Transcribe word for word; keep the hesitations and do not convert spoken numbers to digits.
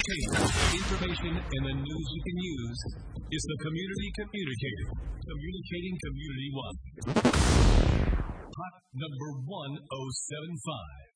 entertainment, information, and the news you can use. It's the Community Communicator. Communicating community-wide. Hot number one oh seven five.